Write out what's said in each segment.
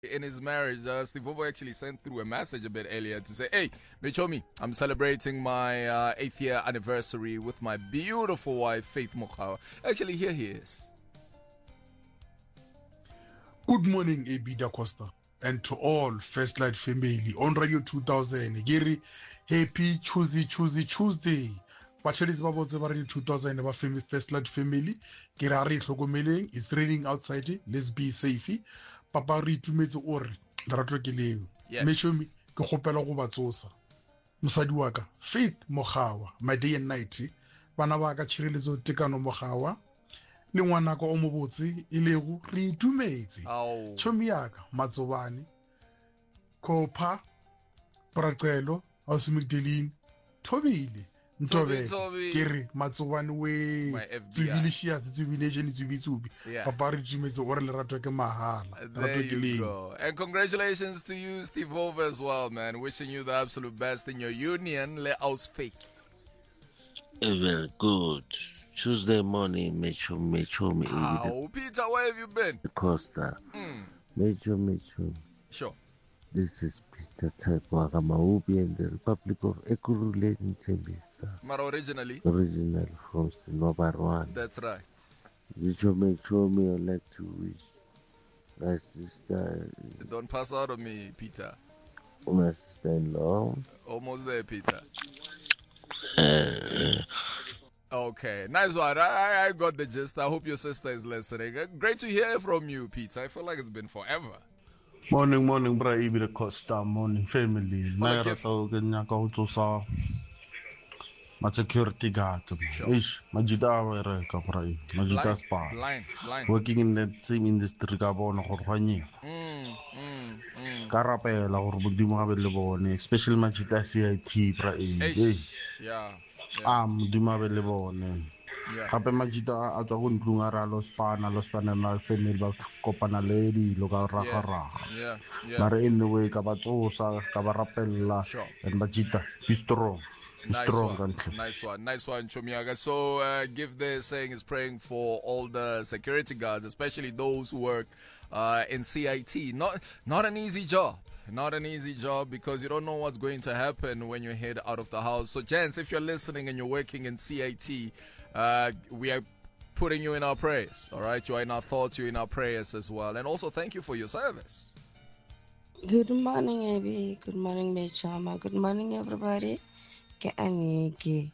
in his marriage, Steve Ovo actually sent through a message a bit earlier to say, hey, Michomi, I'm celebrating my 8th year anniversary with my beautiful wife, Faith Mokhawa. Actually, here he is. Good morning, AB Da Costa, and to all First Light family on Radio 2000. Gary, happy Tuesday. Batteries ba botse ba Radio 2000 ba First Light family. Ke ra re tlhokomeleng, it's raining outside. Let's be safe. Papa re itumetse o re lerato ke leo. Mechomi ke gopela go batsosa. Mosadi wa ka, Faith Mokhawa, my day and night. Bana ba ka tshireletso tekano Mokhawa. Le ngwana ka o mo botse e lego re itumetse. Chomi ya ka Matsobane, Kopha, Pracelo, Ausmigdelin, Thobile. Ntobe kere Matsobane we tsubile papa re tumetse o re lerato ke mahala. There you go. And congratulations to you, Steve Over, as well, man. Wishing you the absolute best in your union. Le Ausfake. Very good. Tuesday morning, Mecho. Oh, Peter, where have you been? Costa. Mecho. Sure. This is Peter Taipuaga Maubi in the Republic of Ekurhuleni in Tembisa. Mara originally from Sinobarwan. That's right. Mecho, I'd like to wish my sister. Don't pass out on me, Peter. My sister-in-law. Almost there, Peter. Okay, nice one. I got the gist. I hope your sister is listening. Great to hear from you, Peter. I feel like it's been forever. Morning, bra Ibira Costa, morning, family. Naira tau ke nyaka ho tsosa ma security guard. Ish, majida wa re ka bra. Majida spa. Line. Working in the same industry ka bona go rwanye. Ka rapela gore bodimo ga be le bone, especially majida CIT bra e. Yeah. Modimo be le bone. Gape majida a tswa go ntlong a ra lo spana na family ba kopana le dilo ka raga. Mare anyway ka ba tsosa ka ba rapella and majida be strong. Nice one, Chomiaga. So give the saying is praying for all the security guards, especially those who work in CIT. Not an easy job. Not an easy job because you don't know what's going to happen when you head out of the house. So, gents, if you're listening and you're working in CIT, we are putting you in our prayers. All right, you're in our thoughts, you're in our prayers as well. And also, thank you for your service. Good morning, Abby. Good morning, Mechama. Good morning, everybody. There you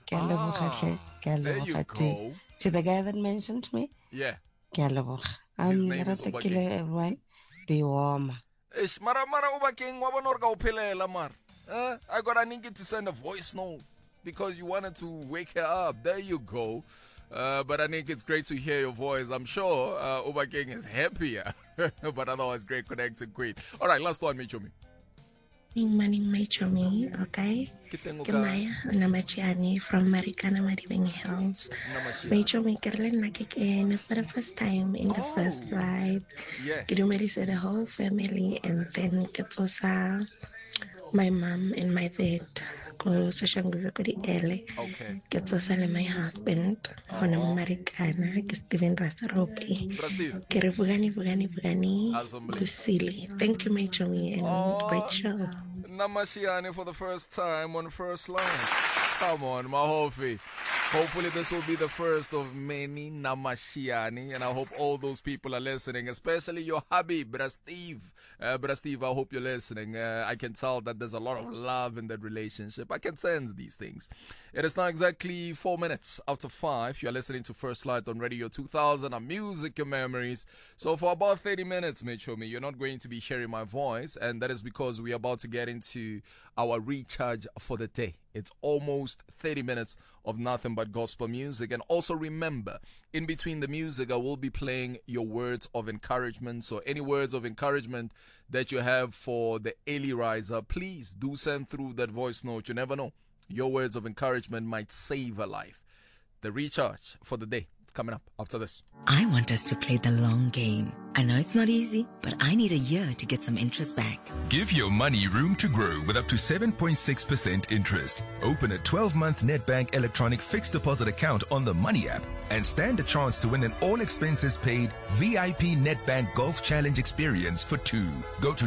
go. To the guy that mentioned me. Yeah. His name is Obake. Be warm. Mara ubakeng wa bona ka uphelela mara. I got a nigga to send a voice note because you wanted to wake her up. There you go. But I think it's great to hear your voice. I'm sure Ubakeng is happier. But otherwise, great connecting queen. All right, last one, Michomi. Morning, Michomi. Okay. Kimaya, Namachiani from Marikana Maribeng Hills. Michomi, Kerlin Nakik for the first time in the first live. Kidumeri said the whole family and then Ketsosa, my mom and my dad. Ko Sashanguva Kodi Ele. Ketsosa my husband. Hona Marikana, Steven Rasaropi. Kerevugani. Kusili. Thank you, Michomi, and great show. Namashiani for the first time on First Line. Come on, Mahofi. Hopefully this will be the first of many Namashiani, and I hope all those people are listening, especially your hubby, Bra Steve. Bra Steve, I hope you're listening. I can tell that there's a lot of love in that relationship. I can sense these things. It is now exactly 4 minutes after 5. You're listening to First Light on Radio 2000, our music and memories. So for about 30 minutes, Michomi, you're not going to be hearing my voice, and that is because we're about to get into our recharge for the day. It's almost 30 minutes of nothing but gospel music. And also remember, in between the music, I will be playing your words of encouragement. So any words of encouragement that you have for the early riser, please do send through that voice note. You never know. Your words of encouragement might save a life. The recharge for the day coming up after this. I want us to play the long game. I know it's not easy, but I need a year to get some interest back. Give your money room to grow with up to 7.6% interest. Open a 12-month Nedbank electronic fixed deposit account on the Money app and stand a chance to win an all-expenses-paid VIP Nedbank Golf Challenge experience for 2. Go to